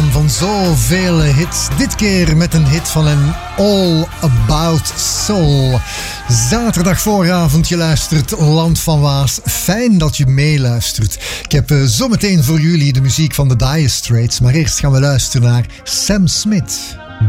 naam van zoveel hits. Dit keer met een hit van een All About Soul. Zaterdag vooravond, je luistert Land van Waas. Fijn dat je meeluistert. Ik heb zometeen voor jullie de muziek van de Dire Straits. Maar eerst gaan we luisteren naar Sam Smith.